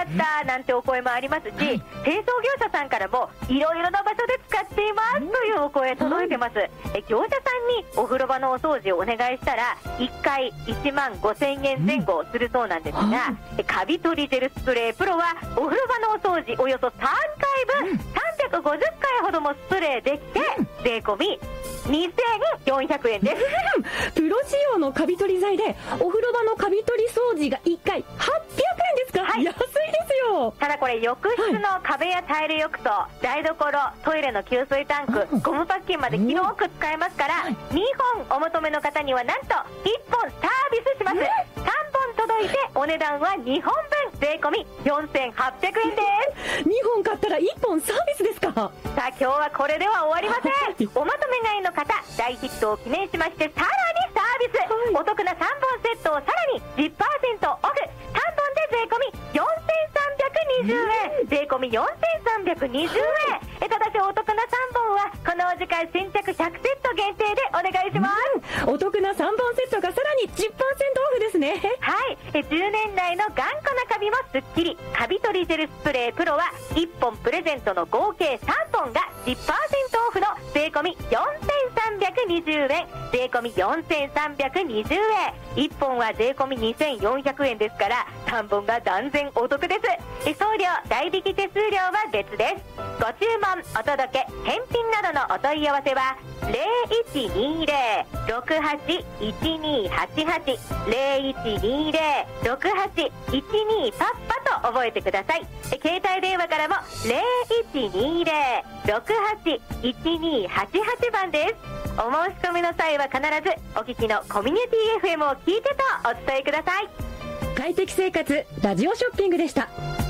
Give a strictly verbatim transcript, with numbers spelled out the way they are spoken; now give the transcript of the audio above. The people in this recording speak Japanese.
ったなんてお声もありますし、はい、清掃業者さんからもいろいろな場所で使っていますというお声届いてます、はい、え業者さんにお風呂場のお掃除をお願いしたらいっかいいちまんごせんえんぜん後するそうなんですが、うん、カビ取りジェルスプレープロはお風呂場のお掃除およそさんかいぶん、うん、さんびゃくごじゅっかいほどもスプレーできて、うん、税込みにせんよんひゃくえんです、 うん、プロ仕様のカビ取り剤でお風呂場のカビ取り掃除がいっかいはっぴゃくえんですか、はい、安いですよ。 ただこれ浴室の壁やタイル浴槽、台所、トイレの給水タンク、ゴムパッキンまで広く使えますから、はい、にほんお求めの方にはなんといっぽんサービスします、さんぼん届いてお値段はにほんぶん税込みよんせんはっぴゃくえんですにほん買ったらいっぽんサービスですか。 さあ今日はこれでは終わりませんおまとめ買いの方大ヒットを記念しましてさらにサービス、はい、お得なさんぼんセットをさらに じゅっパーセント オフ、さんぼんで税込みよんせんさんびゃくにじゅうえん、税込みよんせんさんびゃくにじゅうえん、えただしお得なさんぼんはこのお時間先着ひゃくセット限定でお願いします、 うん、お得なさんぼんセットがさらに じゅっパーセント オフですね。 はい、えじゅうねん来の頑固なカビもスッキリカビ取りジェルスプレープロはいっぽんプレゼントの合計さんぼんが じゅっパーセント オフの税込みよんせんさんびゃくにじゅうえん、税込みよんせんさんびゃくにじゅうえん、いっぽんは税込みにせんよんひゃくえんですからさんぼんが断然お得です。え送料代引き手数料は別です。ご注文お届け返品などのお問い合わせはゼロいちにゼロ ろくはち いちにはちはち ゼロいちにゼロ ろくはち いちにパッパと覚えてください。携帯電話からもゼロいちにゼロ ろくはち いちにはちはちばんです。お申し込みの際は必ずお聞きのコミュニティ エフエム を聞いてとお伝えください。 快適生活ラジオショッピングでした。